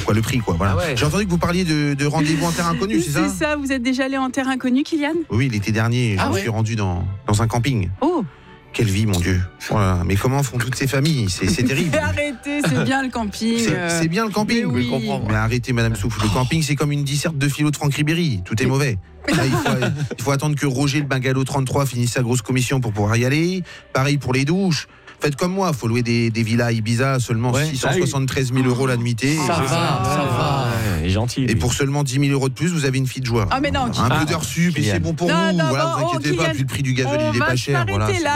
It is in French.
quoi, le prix, quoi. Voilà. Ah ouais. J'ai entendu que vous parliez de rendez-vous en terre inconnue, c'est ça? C'est ça, vous êtes déjà allé en terre inconnue, Kylian? Oui, l'été dernier, je Ah me ouais. suis rendu dans un camping. Oh, Quelle vie, mon Dieu. Voilà. Mais comment font toutes ces familles? C'est terrible. arrêtez, c'est bien le camping. C'est bien le camping. mais oui. Je comprends. Mais arrêtez, Madame Souffle. Le camping, c'est comme une disserte de philo de Franck Ribéry. Tout est mauvais. Là, il faut attendre que Roger, le bungalow 33, finisse sa grosse commission pour pouvoir y aller. Pareil pour les douches. Faites comme moi, faut louer des villas à Ibiza à seulement Ouais. 673 000 € la nuitée. Ça va. Il est gentil. Et pour seulement 10 000 € de plus, vous avez une fille de joie. Ah mais non, Un peu d'heure sup et Kylian. c'est bon pour Non, vous. non, Voilà, bon, vous inquiétez pas, Kylian, puis le prix du gasoil, on il est va pas cher. s'arrêter Voilà, là.